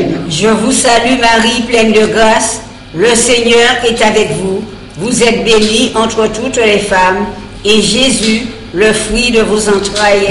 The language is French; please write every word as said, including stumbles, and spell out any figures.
pleine. Je vous salue Marie, pleine de grâce. Le Seigneur est avec vous. Vous êtes bénie entre toutes les femmes. Et Jésus, le fruit de vos entrailles,